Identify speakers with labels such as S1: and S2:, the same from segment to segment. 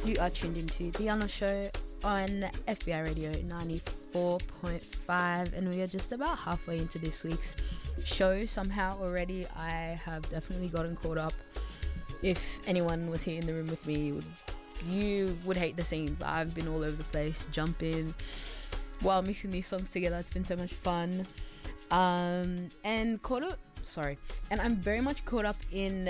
S1: You are tuned into The Arnold Show on FBI Radio 94.5, and we are just about halfway into this week's show. Somehow already I have definitely gotten caught up. If anyone was here in the room with me, you would hate the scenes. I've been all over the place, jumping while mixing these songs together. It's been so much fun. And I'm very much caught up in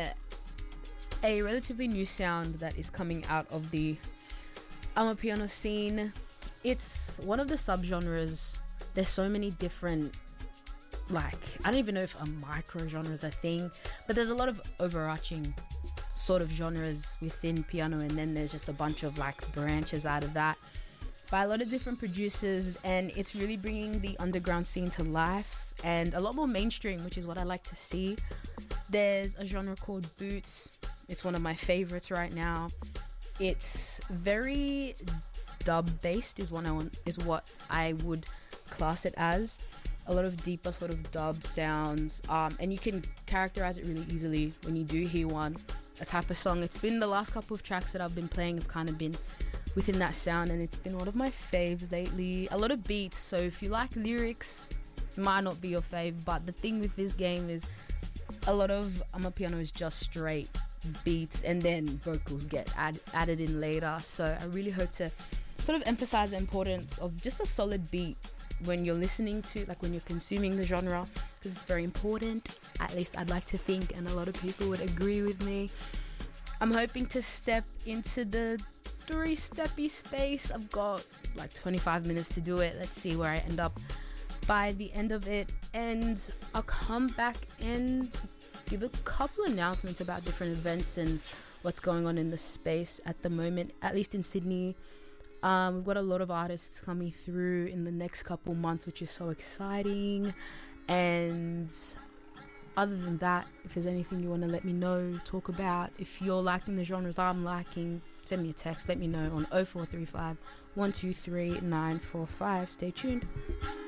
S1: a relatively new sound that is coming out of the Amapiano scene. It's one of the subgenres. There's so many different, I don't even know if a micro genre is a thing, but there's a lot of overarching sort of genres within piano, and then there's just a bunch of branches out of that by a lot of different producers, and it's really bringing the underground scene to life and a lot more mainstream, which is what I like to see. There's a genre called boots. It's one of my favorites right now. It's very dub based is what I would class it as. A lot of deeper sort of dub sounds, and you can characterize it really easily when you do hear a type of song. It's been the last couple of tracks that I've been playing have kind of been within that sound, and it's been one of my faves lately. A lot of beats, so if you like lyrics, it might not be your fave, but the thing with this game is a lot of Amapiano is just straight beats and then vocals get added in later. So I really hope to sort of emphasize the importance of just a solid beat when you're listening to, when you're consuming the genre, because it's very important. At least I'd like to think, and a lot of people would agree with me. I'm hoping to step into the 3-steppy space. I've got 25 minutes to do it. Let's see where I end up by the end of it, and I'll come back and give a couple announcements about different events and what's going on in the space at the moment, at least in Sydney. We've got a lot of artists coming through in the next couple months, which is so exciting. And other than that, if there's anything you want to let me know, talk about, if you're liking the genres I'm liking, send me a text, let me know on 0435 123 945. Stay tuned.